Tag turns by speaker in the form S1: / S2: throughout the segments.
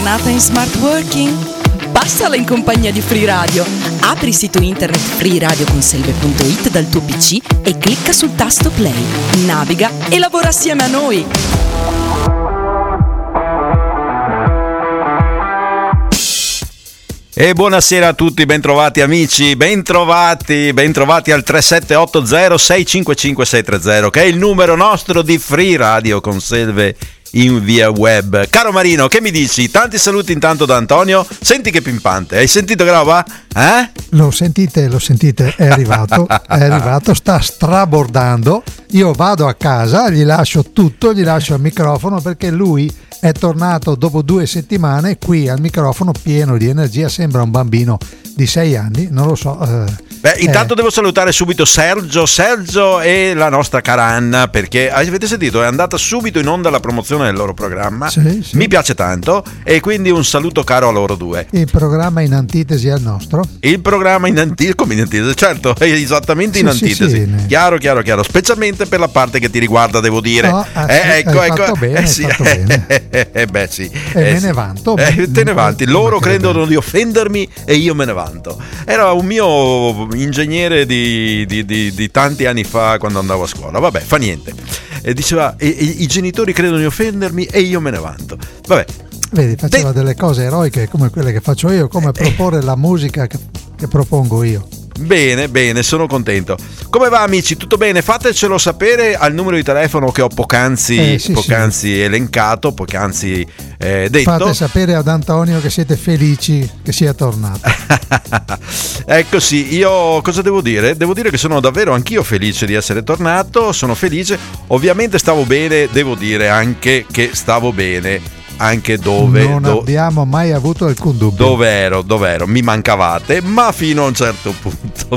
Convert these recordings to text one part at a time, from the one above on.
S1: giornata in smart working? Passala in compagnia di Free Radio. Apri il sito internet freeradioconselve.it dal tuo PC e clicca sul tasto play. Naviga e lavora assieme a noi.
S2: E buonasera a tutti, bentrovati amici, bentrovati al 3780 655 630, che è il numero nostro di Free Radio Conselve in via web. Caro Marino, che mi dici? Tanti saluti intanto da Antonio. Senti che pimpante, hai sentito che roba?
S3: Lo sentite, è arrivato, sta strabordando. Io vado a casa, gli lascio tutto, gli lascio il microfono, perché lui è tornato dopo 2 settimane qui al microfono pieno di energia, sembra un bambino di 6 anni, non lo so.
S2: Intanto devo salutare subito Sergio e la nostra cara Anna, perché avete sentito, è andata subito in onda la promozione del loro programma.
S3: Sì.
S2: Mi piace tanto, e quindi un saluto caro a loro due.
S3: Il programma in antitesi al nostro.
S2: Il programma in antitesi, come in antitesi? Certo, è esattamente in antitesi.
S3: Sì.
S2: Chiaro, specialmente per la parte che ti riguarda, devo dire.
S3: Ecco. Fatto bene.
S2: Sì.
S3: Me ne vanto.
S2: Te ne vanti. Loro credono di offendermi e io me ne vanto. Era un mio ingegnere di tanti anni fa, quando andavo a scuola. Vabbè, fa niente. E diceva, i genitori credono di offendermi e io me ne vanto. Vabbè.
S3: Vedi, faceva delle cose eroiche come quelle che faccio io, come proporre la musica che propongo io.
S2: Bene, sono contento. Come va amici? Tutto bene? Fatecelo sapere al numero di telefono che ho poc'anzi elencato, poc'anzi detto.
S3: Fate sapere ad Antonio che siete felici che sia tornato.
S2: Ecco, sì, io cosa devo dire? Devo dire che sono davvero anch'io felice di essere tornato, sono felice. Ovviamente stavo bene, devo dire anche che stavo bene anche dove
S3: non abbiamo mai avuto alcun dubbio.
S2: Dove ero? Mi mancavate, ma fino a un certo punto.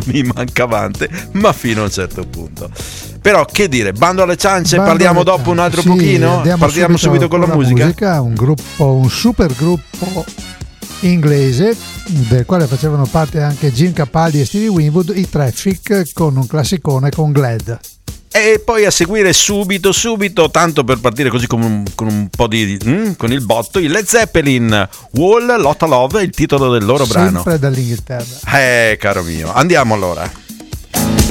S2: Però che dire, bando alle ciance, parliamo dopo un altro pochino? Partiamo subito con la musica.
S3: Un super gruppo inglese del quale facevano parte anche Jim Capaldi e Stevie Winwood, i Traffic, con un classicone con Glad.
S2: E poi a seguire subito, tanto per partire così con un po' con il botto, il Led Zeppelin, Wall, Lotta Love, il titolo del loro brano.
S3: Sempre dall'Inghilterra.
S2: Caro mio, andiamo allora.